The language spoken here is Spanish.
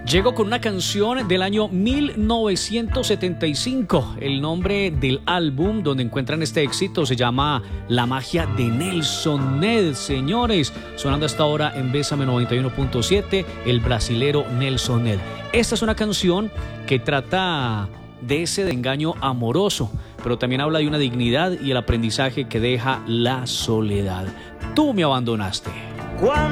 Llego con una canción del año 1975. El nombre del álbum donde encuentran este éxito se llama La magia de Nelson Ned. Señores, sonando hasta ahora en Bésame 91.7, el brasilero Nelson Ned. Esta es una canción que trata de ese engaño amoroso, pero también habla de una dignidad y el aprendizaje que deja la soledad. Tú me abandonaste.